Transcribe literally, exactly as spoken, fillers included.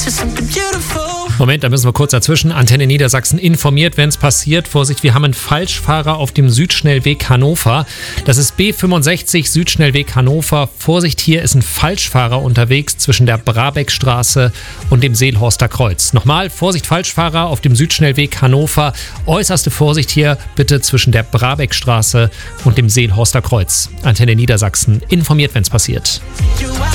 Moment, da müssen wir kurz dazwischen. Antenne Niedersachsen informiert, wenn es passiert. Vorsicht, wir haben einen Falschfahrer auf dem Südschnellweg Hannover. Das ist B fünfundsechzig Südschnellweg Hannover. Vorsicht, hier ist ein Falschfahrer unterwegs zwischen der Brabeckstraße und dem Seelhorster Kreuz. Nochmal, Vorsicht, Falschfahrer auf dem Südschnellweg Hannover. Äußerste Vorsicht hier bitte zwischen der Brabeckstraße und dem Seelhorster Kreuz. Antenne Niedersachsen informiert, wenn es passiert.